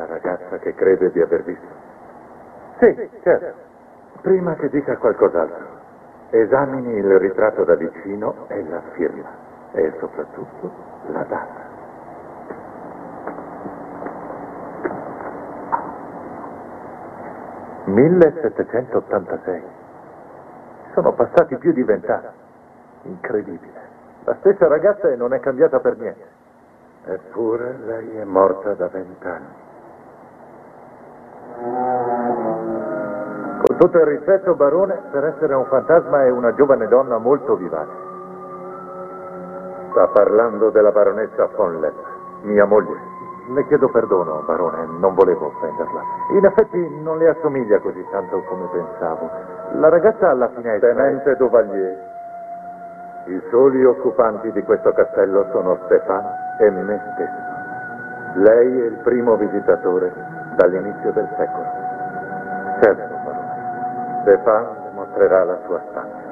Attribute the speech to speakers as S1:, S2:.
S1: ragazza che crede di aver visto?
S2: Sì, certo.
S1: Prima che dica qualcos'altro, esamini il ritratto da vicino e la firma, e soprattutto la data. «1786. Sono passati più di 20 anni. Incredibile. La stessa ragazza e non è cambiata per niente. Eppure lei è morta da 20 anni. Con tutto il rispetto, barone, per essere un fantasma è una giovane donna molto vivace. Sta parlando della baronessa von Lepp, mia moglie. Le chiedo perdono, barone, non volevo offenderla. In effetti non le assomiglia così tanto come pensavo. La ragazza alla finestra... Tenente Duvalier, i soli occupanti di questo castello sono Stéphane e me stesso. Lei è il primo visitatore dall'inizio del secolo. Certo, barone. Stéphane mostrerà la sua stanza.